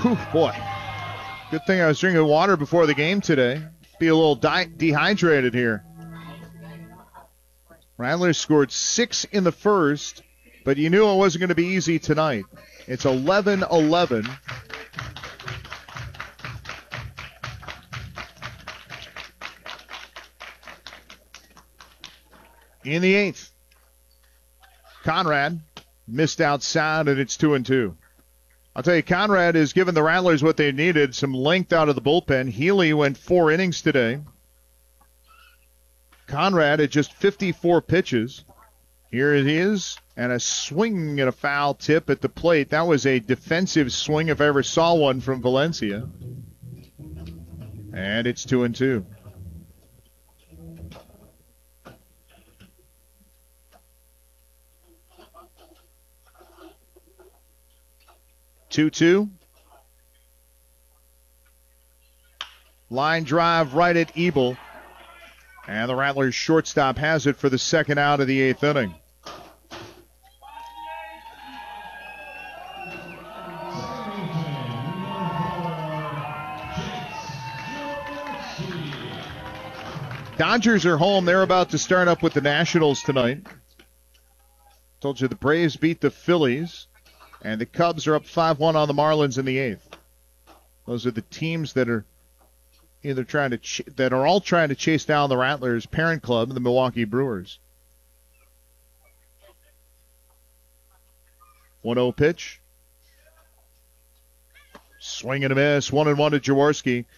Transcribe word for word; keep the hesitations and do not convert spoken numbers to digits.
Whew, boy. Good thing I was drinking water before the game today. Be a little di- dehydrated here. Rattlers scored six in the first, but you knew it wasn't going to be easy tonight. It's eleven eleven. In the eighth, Conrad missed outside, and it's two and two. I'll tell you, Conrad has given the Rattlers what they needed, some length out of the bullpen. Healy went four innings today. Conrad at just fifty-four pitches. Here it is, and a swing and a foul tip at the plate. That was a defensive swing if I ever saw one from Valencia. And it's two and two. two two. Line drive right at Ebel. And the Rattlers shortstop has it for the second out of the eighth inning. Dodgers are home. They're about to start up with the Nationals tonight. Told you the Braves beat the Phillies. And the Cubs are up five one on the Marlins in the eighth. Those are the teams that are either trying to ch- that are all trying to chase down the Rattlers' parent club, the Milwaukee Brewers. one oh pitch. Swing and a miss. One and one to Jaworski.